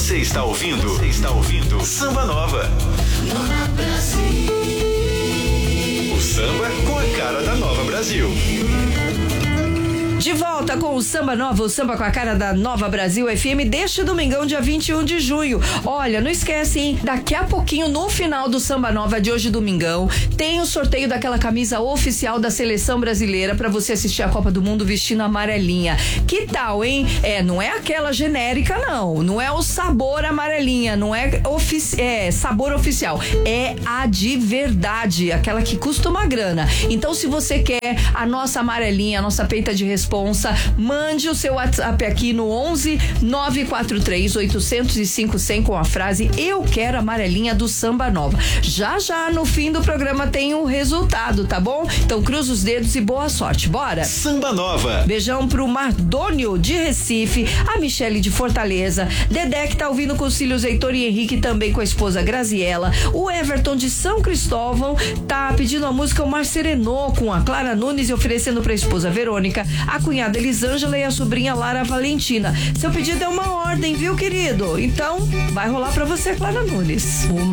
Você está ouvindo Samba Nova. O samba com a cara da Nova Brasil. De volta com o Samba Nova, o samba com a cara da Nova Brasil FM deste domingão, dia 21 de junho. Olha, não esquece, hein? Daqui a pouquinho, no final do Samba Nova de hoje, domingão, tem o sorteio daquela camisa oficial da Seleção Brasileira pra você assistir a Copa do Mundo vestindo amarelinha. Que tal, hein? Não é aquela genérica, não. Não é o sabor amarelinha, não é sabor oficial. É a de verdade, aquela que custa uma grana. Então, se você quer a nossa amarelinha, a nossa peita de responsa, mande o seu WhatsApp aqui no 11 943 805 100 com a frase "Eu quero amarelinha do Samba Nova". Já no fim do programa tem o resultado, tá bom? Então cruza os dedos e boa sorte. Bora? Samba Nova. Beijão pro Mardônio de Recife, a Michele de Fortaleza, Dedé que tá ouvindo com os filhos Heitor e Henrique, também com a esposa Graziela, o Everton de São Cristóvão tá pedindo a música O Mar Serenou com a Clara Nunes e oferecendo pra esposa Verônica, a cunhada Elisângela e a sobrinha Lara Valentina. Seu pedido é uma ordem, viu, querido? Então, vai rolar pra você, Clara Nunes.